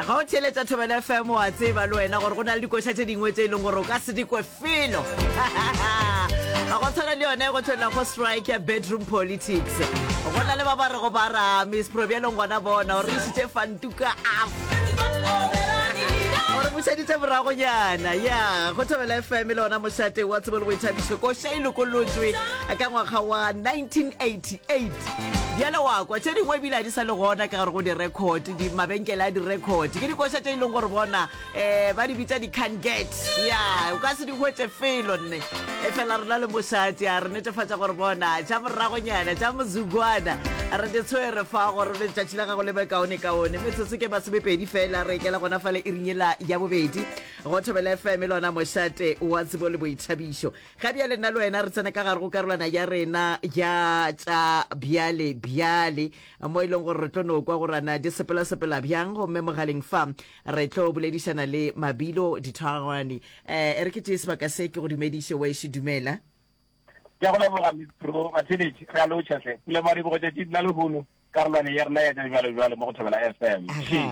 ga o theletsa Thobela FM wa tseba le wena gore go na le dikoša tse dingwe tse e leng gore o ka se dikwe felo ga go tshwana le yone go tshwana go strike ya bedroom politics go na le ba ba re go bara Miss Probielong gona bona gore isitse fantuka gore mošaditse boragonyana ya go Thobela FM le ona mošate wa tsebo le go ithabišo koša e lokolotswe ka ngwaga wa 1988 diale wa kwa tse dingwe ebile a di sa le gona ka gore go di-record mabenkele a di-record ke dikoša tse e leng gore bona ba di bitsa di-can get ya o ka se di hwetse felo nne e fela rena le mošate a re netefatša gore bona tša moragonyana tša mozugwana re di tshwere fa gore letšatši la gago le be kaone metsotso ke masomepedi fela re kela gona fale e rinyela ya bobedi go Thobela FM le ona mošate wa tsebo le boithabišo ga bjale nna le wena re tsena ka gare go karolwana ya rena ya tša bjale mo e leng gore re tlo no kwa gore ana di sepela bjang gomme mogaleng fa re tlo boledišana le Mabilo Dithangwane e re ke tše sebaka se ke go dumediše wešo dumela ya go leboga Mr. Matheledi re a lotšhahle le mari go tšatši nna le hono karolwane ya rena ya jalo mo go Thobela FM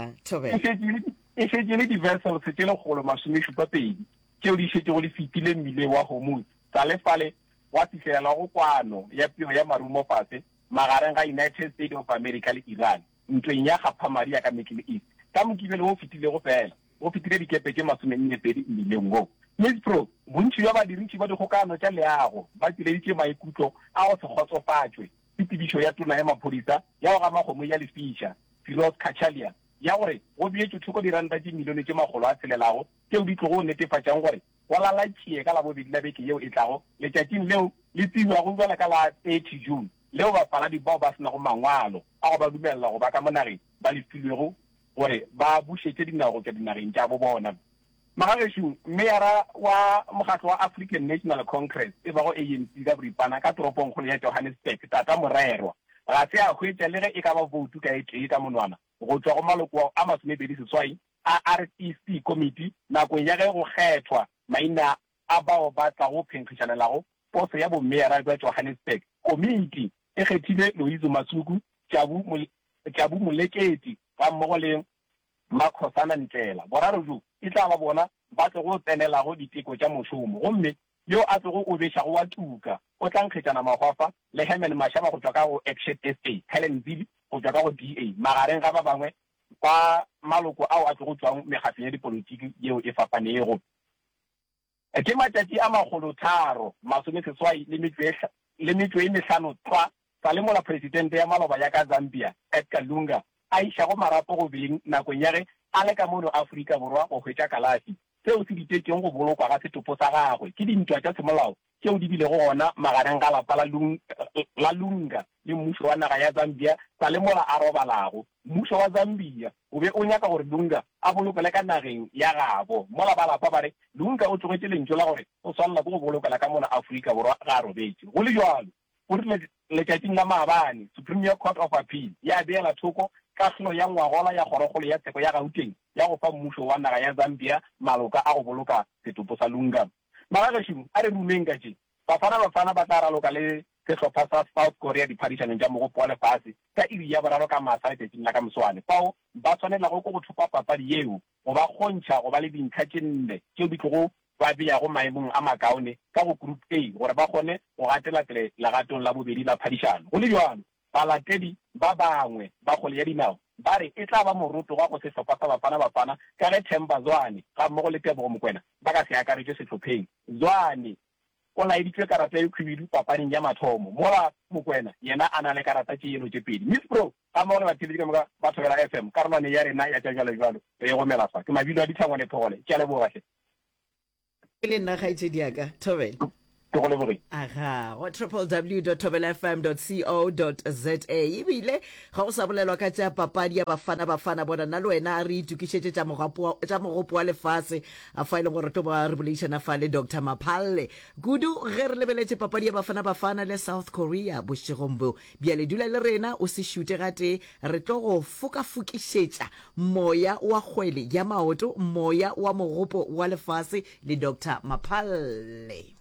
e šetše le di-vessels tše lekgolo masomešupapedi tšeo di šetše go le fetile mmile wa Hormuz tsa lefale wa fihlelela go kwano ya peo ya marumo fase magareng ga United States of America le Iran ntweng ya gaphamadi ya ka Middle East ka mokibele go fetile go fela go fetile dikepe tše masomennepedi mmileng go Mispro bontši bja badiritši ba dikgokano tša leago ba tileditše maikutlo a go se kgotsofatšwe ke tsebišo ya tona ya maphodisa ya go gama kgomo ya Lefisha Firoz Kachalia ya gore go bietšwe thoko diranta tše milione tše magolo a tshelelago tšeo di tlo go netefatšang gore go lalatšie ka la bobedi la beke yeo e tlago letšatšing leo le tsebiwago jwala ka la 30 June leo bafaladi bao ba senago mangwalo a go ba dumelela go ba ka mo nageng ba lefilwego gore ba bušetše dinago tša dinageng tša bo bona magagešo mmeara wa mokgatlo wa African National Congress e ba go ANC ka boripana ka toropongkgolo ya Johannesburg Tata Morerwa ga se a hwetša le ge e ka ba voutu ka e tee ka monwana go tswa go maloko a masomepedi seswai a REC committee nakong ya ge go kgethwa maina a bao ba tla go phenkgišanelago poso ya bommeara jwa Johannesburg committee e kgethile Loizo Masuku Jabu Moleketi ga mmogo le Makhosana Ntlela boraro jo e tla ba bona ba tlo go tsenelago diteko tša mošomo gomme yo a tlo go obešago wa tuka o tla nkgetšana magwafa le Herman Mashaba go tswa ka go Action SA Helen Zille go tswa ka go DA magareng ga ba bangwe ba maloko ao a tlo go tswang megafeng ya dipolotiki yeo e fapanego ke matšatši a magolo tharo masomeseswai le metšo e mehlano twa sa le mola presidente ya maloba ya ka Zambia Edgar Lunga a išago marapo go beng nakong ya ge a le ka mono Afrika Borwa go hwetša kalafi seo se ditetšeng go bolokwa ga setopo sa gagwe ke dintwa tša semolao tšeo di bile go gona magareng ga lapa la Lunga le mmušo wa naga ya Zambia sa le mola a robalago mmušo wa Zambia o be o nyaka gore Lunga a bolokele ka nageng ya gabo mola ba lapa ba re Lunga o tlogetše lentšu la gore o swalela ko go bolokela ka mona Afrika Borwa ga a robetše go le jalo go rile letšatšing la maabane Supreme Court of Appeal ya beela thoko kahlolo ya ngwagola ya kgorokgolo ya tsheko ya Gauteng ya go fa mmušo wa naga ya Zambia maloka a go boloka setopo sa Lunga magagešimo a re rumeng ka tše bafana ba tla raloka le sehlopha sa South Korea diphadišanong tša mogopo wa lefase ka iri ya boraro ka masa letšatšing la ka moswane fao ba tshwanelago ko go thupa papadi yeo go ba kgontšha go ba le dintlha tše nne tšeo di tlogo ba beago maemong a makaone ka go group A gore ba kgone go gatela pele legatong la bobedi la phadišano go le jalo balatedi ba bangwe ba kgole ya dinao ba re e tla ba moroto wa go sehlopha sa bafana ka ge Themba Zwane ga mmogo le Tebogo Mokwena ba ka se akaretšwe sehlopheng Zwane o laeditšwe karata ya khubidu papaneng ya mathomo mola Mokwena yena a na le karata tše eno tše pedi Miss Pro ga mmogo le batheletši ka moka ba Thobela FM karolwane ya rena ya tša jalo re go melafa ke Mabilo a Dithangwane Phogole ke a lebogahle e le nna kgaetšedi yaka Thobela ke go leboge aha go www.thobelafm.co.za ebile ga o sa bolelwa ka tša papadi ya bafana bona nna le wena a re itukišetše tša mogopo wa lefase a fa e leng gore to ba re boledišana fa le Dr. Maphalle kudu ge re lebeletše papadi ya bafana le South Korea bošegong bo bjale dula le rena o se šute gate re tlo go fokafokišetša moya wa kgwele ya maoto moya wa mogopo wa lefase le Dr. Maphalle